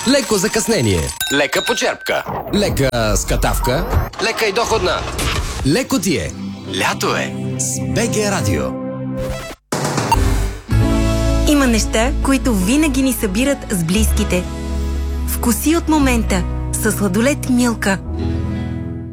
Леко закъснение. Лека почерпка. Лека скатавка. Лека и доходна. Леко ти е. Лято е с БГ Радио. Има неща, които винаги ни събират с близките. Вкуси от момента със сладолед Милка.